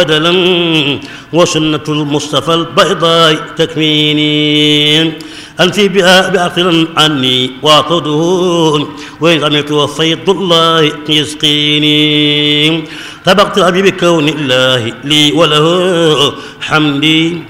بدلا وسنة المصطفى البيضاء تكميني أنفي بها بأخر عني وأعقده وإن عملت وفيض الله يسقيني طبقت أبي بكون الله لي وله حمدي